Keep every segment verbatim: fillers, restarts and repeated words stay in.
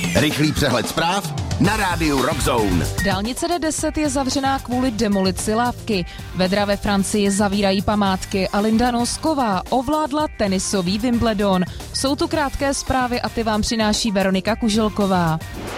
Rychlý přehled zpráv na rádiu Rockzone. Dálnice D deset je zavřená kvůli demolici lávky. Vedra ve Francii zavírají památky a Linda Nosková ovládla tenisový Wimbledon. Jsou tu krátké zprávy a ty vám přináší Veronika Kuželková.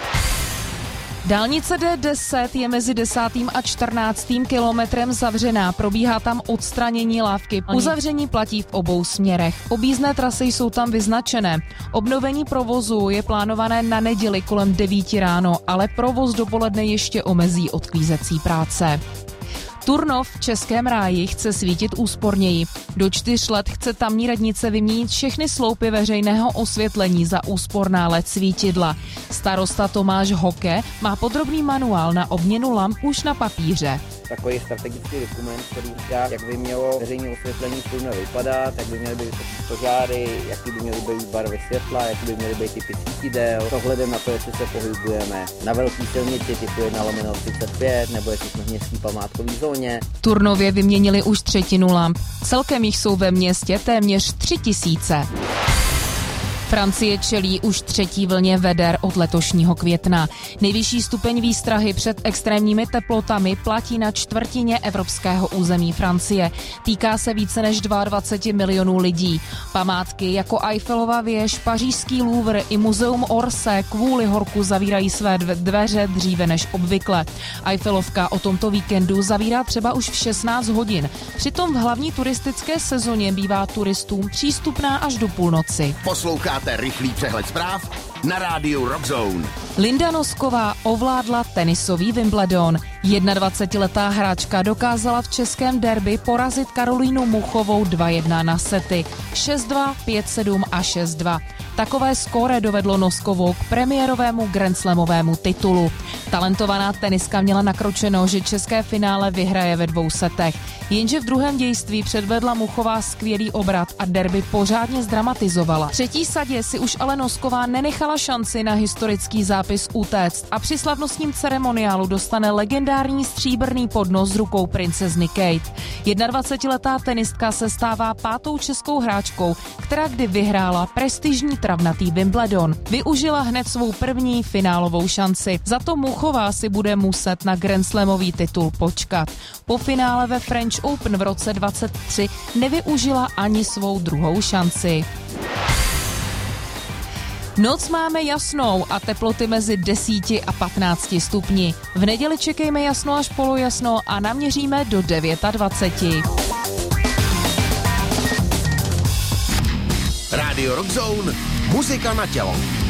Dálnice D deset je mezi desátým a čtrnáctým kilometrem zavřená, probíhá tam odstranění lávky. Uzavření platí v obou směrech. Objízdné trasy jsou tam vyznačené. Obnovení provozu je plánované na neděli kolem devíti ráno, ale provoz dopoledne ještě omezí odklízecí práce. Turnov v Českém ráji chce svítit úsporněji. Do čtyř let chce tamní radnice vyměnit všechny sloupy veřejného osvětlení za úsporná el é dé svítidla. Starosta Tomáš Hoke má podrobný manuál na obměnu lamp už na papíře. Takový strategický dokument, který říká, jak by mělo veřejné osvětlení v Turnově vypadat, jak by měly být vysoké požáry, jaký by měly být barvy světla, jaký by měly být typy svítidel, s ohledem na to, jestli se pohybujeme na velký silnici typu jedna lomeno třicet pět, nebo jestli jsme v městské památkové zóně. V Turnově vyměnili už třetinu lamp. Celkem jich jsou ve městě téměř tři tisíce. Francie čelí už třetí vlně veder od letošního května. Nejvyšší stupeň výstrahy před extrémními teplotami platí na čtvrtině evropského území Francie. Týká se více než dvacet dva milionů lidí. Památky jako Eiffelova věž, pařížský Louvre i muzeum Orsay kvůli horku zavírají své dveře dříve než obvykle. Eiffelovka o tomto víkendu zavírá třeba už v šestnáct hodin. Přitom v hlavní turistické sezóně bývá turistům přístupná až do půlnoci. Posloucháte rychlý přehled zpráv na rádiu Rockzone. Linda Nosková ovládla tenisový Wimbledon. jednadvacetiletá hráčka dokázala v českém derby porazit Karolínu Muchovou dva jedna na sety. šest dva, pět sedm a šest dva. Takové skóre dovedlo Noskovou k premiérovému grandslamovému titulu. Talentovaná teniska měla nakročeno, že české finále vyhraje ve dvou setech. Jenže v druhém dějství předvedla Muchová skvělý obrat a derby pořádně zdramatizovala. V třetí sadě si už ale Nosková nenechala šanci na historický zápis utéct a při slavnostním ceremoniálu dostane legendární stříbrný podnos z rukou princezny Kate. jednadvacetiletá tenistka se stává pátou českou hráčkou, která kdy vyhrála prestižní travnatý Wimbledon. Využila hned svou první finálovou šanci. Za to Muchová si bude muset na grandslamový titul počkat. Po finále ve French Open v roce dvacet tři nevyužila ani svou druhou šanci. Noc máme jasnou a teploty mezi deseti a patnácti stupni. V neděli čekejme jasno až polojasno a naměříme do dvacet devět. Radio Rockzone, muzika na tělo.